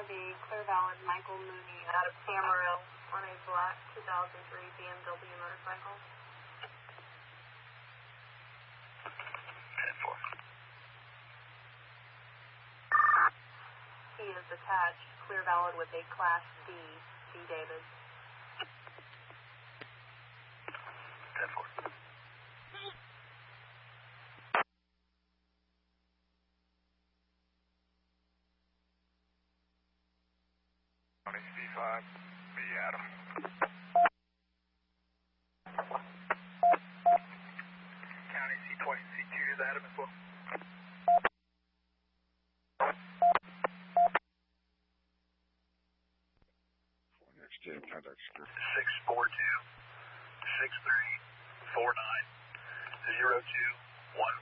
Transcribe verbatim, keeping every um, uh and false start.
to be clear valid Michael Mooney out of Amarillo on a black two thousand three B M W motorcycle. ten four. He is attached, clear valid with a Class D, G. David. ten four. County C five, B. Adam. County C twenty, C two is Adam as well. six four two, six three, four nine, zero two, one